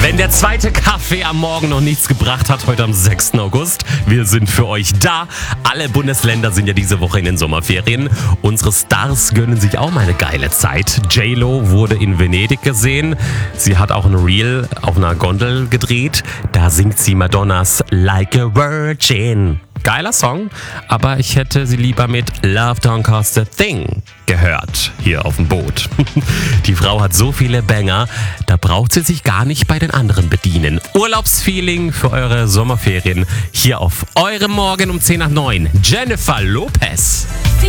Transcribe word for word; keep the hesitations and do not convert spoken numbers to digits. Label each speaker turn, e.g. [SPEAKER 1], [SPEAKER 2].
[SPEAKER 1] Wenn der zweite Kaffee am Morgen noch nichts gebracht hat, heute am sechsten August, wir sind für euch da. Alle Bundesländer sind ja diese Woche in den Sommerferien. Unsere Stars gönnen sich auch mal eine geile Zeit. J-Lo wurde in Venedig gesehen. Sie hat auch ein Reel auf einer Gondel gedreht. Da singt sie Madonnas Like a Virgin. Geiler Song, aber ich hätte sie lieber mit Love Don't Cost a Thing gehört, hier auf dem Boot. Die Frau hat so viele Banger, da braucht sie sich gar nicht bei den anderen bedienen. Urlaubsfeeling für eure Sommerferien hier auf eurem Morgen um zehn nach neun. Jennifer Lopez.